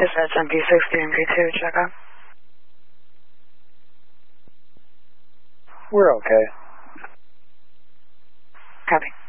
Dispatch MP60 and K2, check out. We're okay. Copy.